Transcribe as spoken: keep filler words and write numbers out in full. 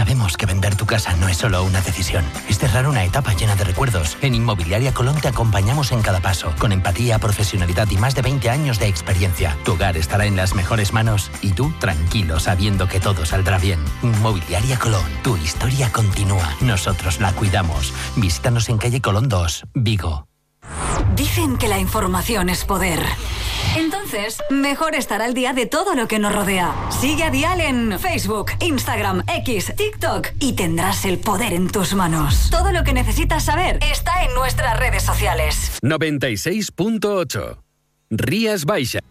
Sabemos que vender tu casa no es solo una decisión, es cerrar una etapa llena de recuerdos. En Inmobiliaria Colón te acompañamos en cada paso, con empatía, profesionalidad y más de veinte años de experiencia. Tu hogar estará en las mejores manos y tú tranquilo sabiendo que todo saldrá bien. Inmobiliaria Colón, tu historia continúa, nosotros la cuidamos. Visítanos en calle Colón dos, Vigo. Dicen que la información es poder. Entonces, mejor estar al día de todo lo que nos rodea. Sigue a Dial en Facebook, Instagram, X, TikTok y tendrás el poder en tus manos. Todo lo que necesitas saber está en nuestras redes sociales. noventa y seis punto ocho. Rías Baixas.